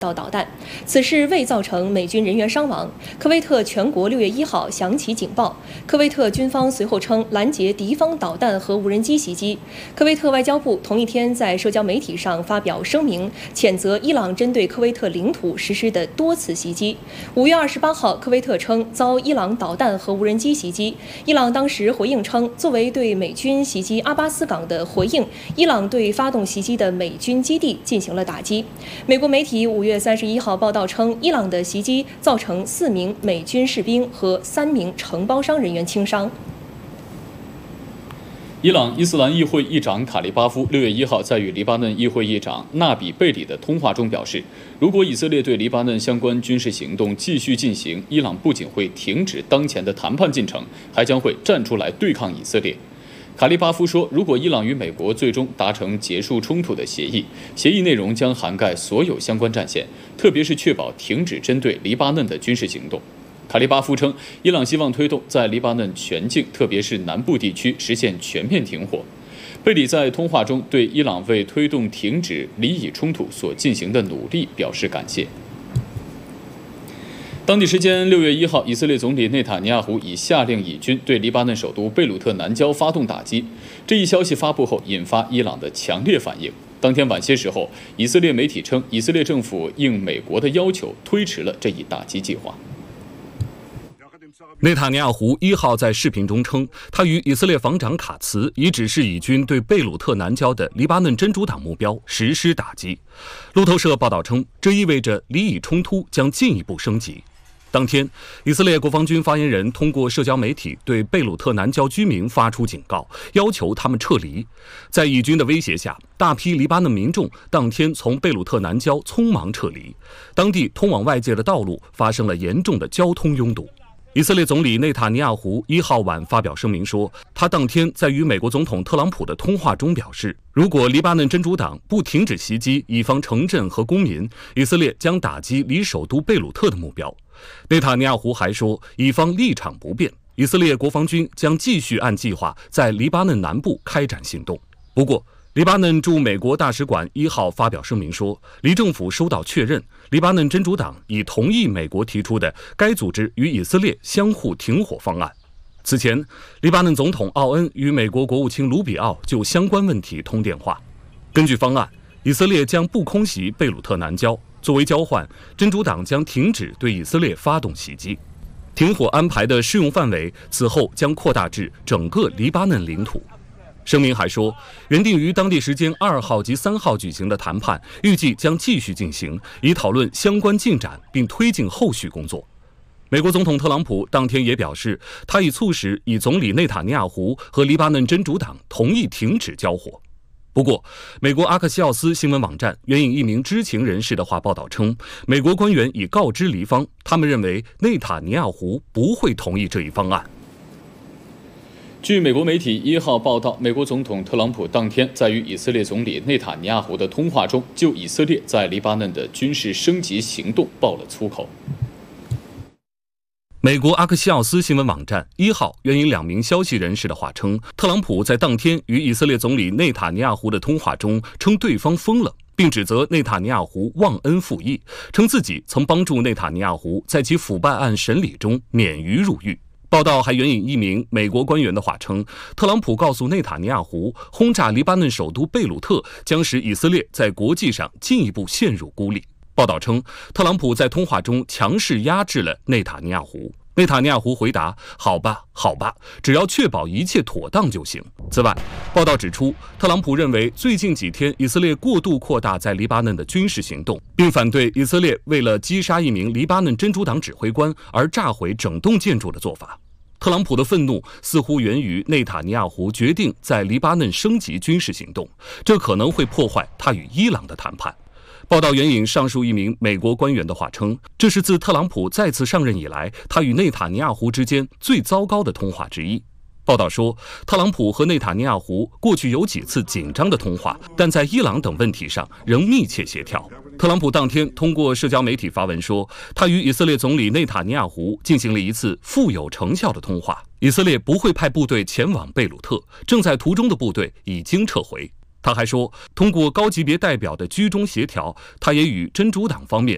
导弹，此事未造成美军人员伤亡。科威特全国6月1号响起警报，科威特军方随后称拦截敌方导弹和无人机袭击。科威特外交部同一天在社交媒体上发表声明，谴责伊朗针对科威特领土实施的多次袭击。5月28号，科威特称遭伊朗导弹和无人机袭击。伊朗当时回应称，作为对美军袭击阿巴斯港的回应，伊朗对发动袭击的美军基地进行了打击。美国媒体5月31号报道称，伊朗的袭击造成4名美军士兵和3名承包商人员轻伤。 伊朗伊斯兰议会议长卡利巴夫6月1号在与黎巴嫩议会议长纳比贝里的通话中表示，如果以色列对黎巴嫩相关军事行动继续进行，伊朗不仅会停止当前的谈判进程，还将会站出来对抗以色列。卡利巴夫说，如果伊朗与美国最终达成结束冲突的协议，协议内容将涵盖所有相关战线，特别是确保停止针对黎巴嫩的军事行动。卡利巴夫称，伊朗希望推动在黎巴嫩全境，特别是南部地区实现全面停火。贝里在通话中对伊朗为推动停止黎以冲突所进行的努力表示感谢。当地时间6月1号，以色列总理内塔尼亚胡已下令以军对黎巴嫩首都贝鲁特南郊发动打击。这一消息发布后，引发伊朗的强烈反应。当天晚些时候，以色列媒体称，以色列政府应美国的要求推迟了这一打击计划。 内塔尼亚胡1号在视频中称，他与以色列防长卡茨已指示以军对贝鲁特南郊的黎巴嫩真主党目标实施打击。路透社报道称，这意味着黎以冲突将进一步升级。当天，以色列国防军发言人通过社交媒体对贝鲁特南郊居民发出警告，要求他们撤离。在以军的威胁下，大批黎巴嫩民众当天从贝鲁特南郊匆忙撤离，当地通往外界的道路发生了严重的交通拥堵。以色列总理内塔尼亚胡1号晚发表声明说，他当天在与美国总统特朗普的通话中表示，如果黎巴嫩真主党不停止袭击以方城镇和公民，以色列将打击离首都贝鲁特的目标。内塔尼亚胡还说，以方立场不变，以色列国防军将继续按计划在黎巴嫩南部开展行动。不过，黎巴嫩驻美国大使馆1号发表声明说，黎政府收到确认，黎巴嫩真主党已同意美国提出的该组织与以色列相互停火方案。此前，黎巴嫩总统奥恩与美国国务卿卢比奥就相关问题通电话。根据方案，以色列将不空袭贝鲁特南郊，作为交换，真主党将停止对以色列发动袭击。停火安排的适用范围此后将扩大至整个黎巴嫩领土。声明还说，原定于当地时间2号及3号举行的谈判预计将继续进行，以讨论相关进展并推进后续工作。美国总统特朗普当天也表示，他已促使以总理内塔尼亚胡和黎巴嫩真主党同意停止交火。不过，美国阿克西奥斯新闻网站援引一名知情人士的话报道称，美国官员已告知黎方，他们认为内塔尼亚胡不会同意这一方案。 据美国媒体1号报道，美国总统特朗普当天在与以色列总理内塔尼亚胡的通话中，就以色列在黎巴嫩的军事升级行动爆了粗口。 美国阿克西奥斯新闻网站1号援引2名消息人士的话称，特朗普在当天与以色列总理内塔尼亚胡的通话中称对方疯了，并指责内塔尼亚胡忘恩负义，称自己曾帮助内塔尼亚胡在其腐败案审理中免于入狱。报道还援引一名美国官员的话称，特朗普告诉内塔尼亚胡，轰炸黎巴嫩首都贝鲁特将使以色列在国际上进一步陷入孤立。报道称，特朗普在通话中强势压制了内塔尼亚胡。内塔尼亚胡回答：“好吧，好吧，只要确保一切妥当就行。”此外，报道指出，特朗普认为最近几天以色列过度扩大在黎巴嫩的军事行动，并反对以色列为了击杀一名黎巴嫩真主党指挥官而炸毁整栋建筑的做法。特朗普的愤怒似乎源于内塔尼亚胡决定在黎巴嫩升级军事行动，这可能会破坏他与伊朗的谈判。报道援引上述一名美国官员的话称，这是自特朗普再次上任以来，他与内塔尼亚胡之间最糟糕的通话之一。报道说，特朗普和内塔尼亚胡过去有几次紧张的通话，但在伊朗等问题上仍密切协调。特朗普当天通过社交媒体发文说，他与以色列总理内塔尼亚胡进行了一次富有成效的通话，以色列不会派部队前往贝鲁特，正在途中的部队已经撤回。他还说，通过高级别代表的居中协调，他也与真主党方面